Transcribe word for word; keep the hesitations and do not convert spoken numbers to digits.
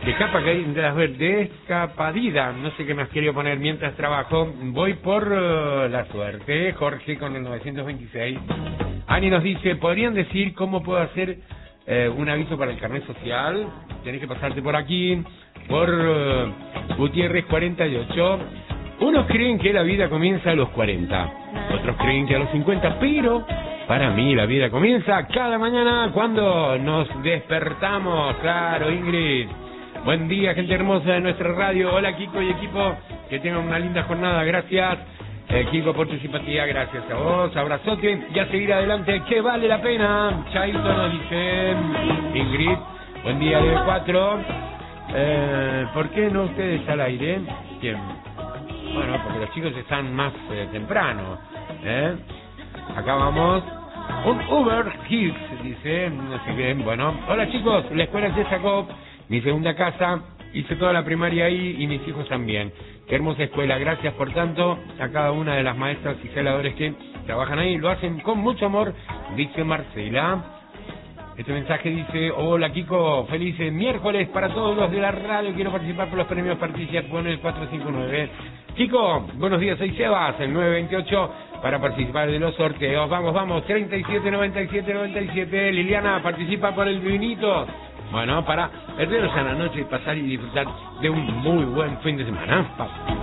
De capa de, de escapadida, no sé qué más quería poner mientras trabajo. Voy por uh, la suerte, Jorge con el novecientos veintiséis. Ani nos dice, ¿podrían decir cómo puedo hacer eh, un aviso para el carnet social? Tenés que pasarte por aquí, por uh, Gutiérrez cuarenta y ocho. Unos creen que la vida comienza a los cuarenta, otros creen que a los cincuenta, pero para mí la vida comienza cada mañana cuando nos despertamos. Claro, Ingrid. Buen día, gente hermosa de nuestra radio. Hola, Kiko y equipo. Que tengan una linda jornada. Gracias, eh, Kiko, por tu simpatía. Gracias a vos. Abrazote y a seguir adelante, que vale la pena. Chaito nos dice Ingrid. Buen día, de cuatro. Eh, ¿Por qué no ustedes al aire? ¿Quién? Bueno, porque los chicos están más eh, temprano. ¿eh? Acá vamos. Un Uber Eats, dice. Así que, bueno. Hola, chicos. La escuela de Jacob. Mi segunda casa, hice toda la primaria ahí y mis hijos también. Qué hermosa escuela, gracias por tanto a cada una de las maestras y celadores que trabajan ahí. Lo hacen con mucho amor, dice Marcela. Este mensaje dice, hola Kiko, feliz miércoles para todos los de la radio. Quiero participar por los premios Participa con el cuatro cinco nueve. Kiko, buenos días, soy Sebas, el nueve veintiocho para participar de los sorteos. Vamos, vamos, treinta y siete noventa y siete noventa y siete. Liliana, participa por el vinito. Bueno, para perderos a la noche y pasar y disfrutar de un muy buen fin de semana.